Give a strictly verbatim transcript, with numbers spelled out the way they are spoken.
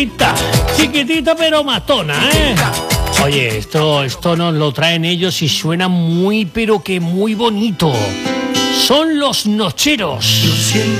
Chiquitita pero matona, ¿eh? Oye, esto, esto nos lo traen ellos y suena muy, pero que muy bonito. Son Los Nocheros.